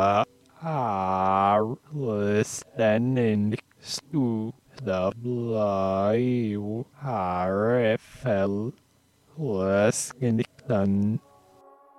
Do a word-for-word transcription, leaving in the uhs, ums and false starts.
are listening to the Blue R F L Washington